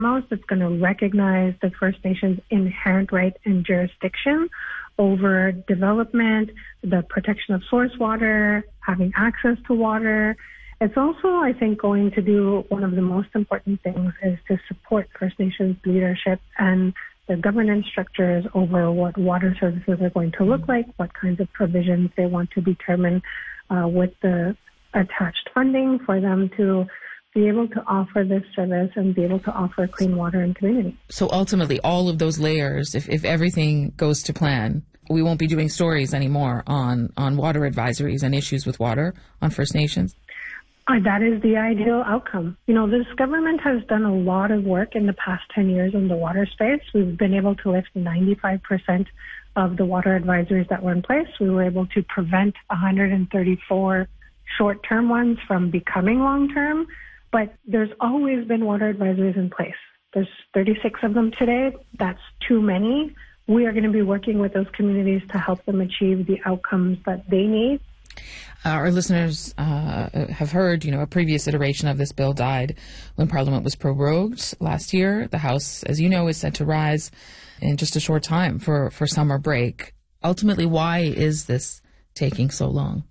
foremost, it's going to recognize the First Nations' inherent right and jurisdiction over development, the protection of source water, having access to water. It's also, I think, going to do one of the most important things is to support First Nations leadership and the governance structures over what water services are going to look like, what kinds of provisions they want to determine with the attached funding for them to be able to offer this service and be able to offer clean water in community. So ultimately, all of those layers, if everything goes to plan, we won't be doing stories anymore on water advisories and issues with water on First Nations? That is the ideal outcome. You know, this government has done a lot of work in the past 10 years in the water space. We've been able to lift 95% of the water advisories that were in place. We were able to prevent 134 short-term ones from becoming long-term, but there's always been water advisories in place. There's 36 of them today. That's too many. We are going to be working with those communities to help them achieve the outcomes that they need. Our listeners have heard, a previous iteration of this bill died when Parliament was prorogued last year. The House, as you know, is set to rise in just a short time for summer break. Ultimately, why is this taking so long?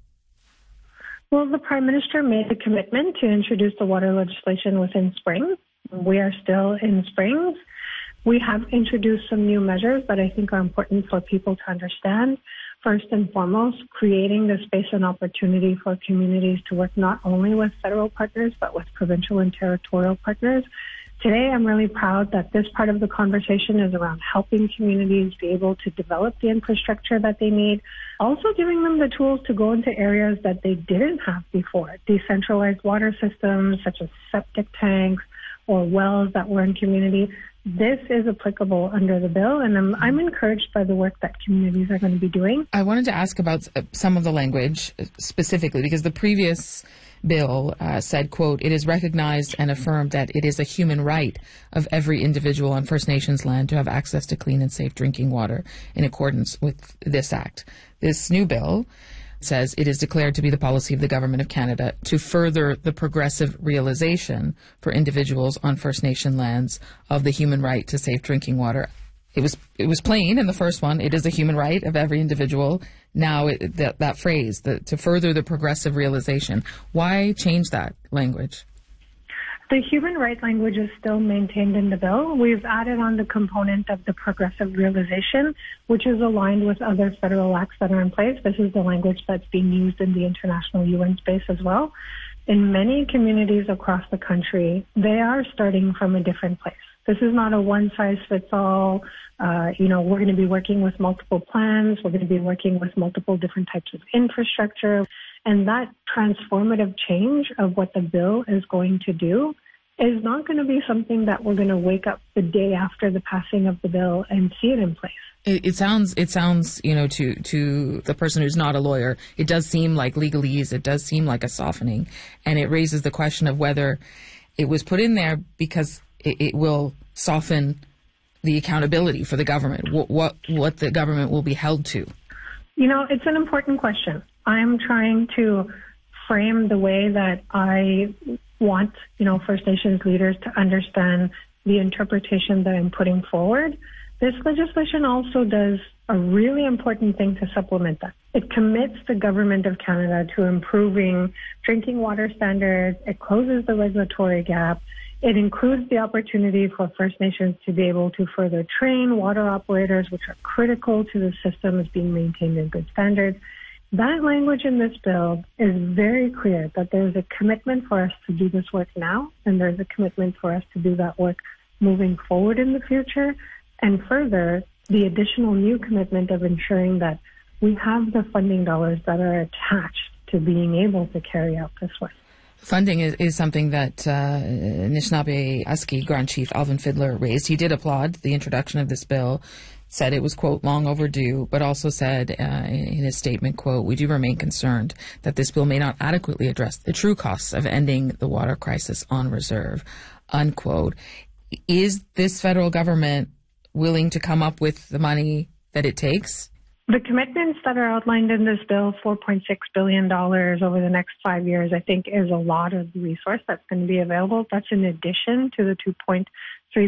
Well, the Prime Minister made a commitment to introduce the water legislation within spring. We are still in spring. We have introduced some new measures that I think are important for people to understand. First and foremost, creating the space and opportunity for communities to work not only with federal partners, but with provincial and territorial partners. Today, I'm really proud that this part of the conversation is around helping communities be able to develop the infrastructure that they need, also giving them the tools to go into areas that they didn't have before, decentralized water systems such as septic tanks or wells that were in community. This is applicable under the bill, and I'm encouraged by the work that communities are going to be doing. I wanted to ask about some of the language specifically, because the previous bill said, quote, "It is recognized and affirmed that it is a human right of every individual on First Nations land to have access to clean and safe drinking water in accordance with this act." This new bill says it is declared to be the policy of the Government of Canada to further the progressive realization for individuals on First Nation lands of the human right to safe drinking water. It was plain in the first one. It is a human right of every individual. Now that phrase, to further the progressive realization. Why change that language? The human right language is still maintained in the bill. We've added on the component of the progressive realization, which is aligned with other federal acts that are in place. This is the language that's being used in the international UN space as well. In many communities across the country, they are starting from a different place. This is not a one-size-fits-all. We're going to be working with multiple plans. We're going to be working with multiple different types of infrastructure. And that transformative change of what the bill is going to do is not going to be something that we're going to wake up the day after the passing of the bill and see it in place. It sounds, to the person who's not a lawyer, it does seem like legalese. It does seem like a softening. And it raises the question of whether it was put in there because it will soften the accountability for the government, what the government will be held to. It's an important question. I'm trying to frame the way that I want, First Nations leaders to understand the interpretation that I'm putting forward. This legislation also does a really important thing to supplement that. It commits the Government of Canada to improving drinking water standards. It closes the regulatory gap. It includes the opportunity for First Nations to be able to further train water operators, which are critical to the system as being maintained in good standards. That language in this bill is very clear that there's a commitment for us to do this work now, and there's a commitment for us to do that work moving forward in the future. And further, the additional new commitment of ensuring that we have the funding dollars that are attached to being able to carry out this work. Funding is something that Anishinaabe Husky Grand Chief Alvin Fiddler raised. He did applaud the introduction of this bill, said it was, quote, long overdue, but also said in his statement, quote, "We do remain concerned that this bill may not adequately address the true costs of ending the water crisis on reserve," unquote. Is this federal government willing to come up with the money that it takes? The commitments that are outlined in this bill, $4.6 billion over the next 5 years, I think is a lot of the resource that's going to be available. That's in addition to the $2.3